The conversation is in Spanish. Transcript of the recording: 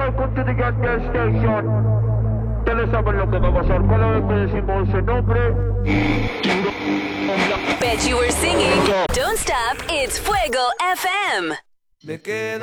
welcome to the Gas Gas Station. Ustedes saben lo que va a pasar cada vez que decimos ese nombre. Bet you were singing. Don't stop, it's Fuego FM. Me quedo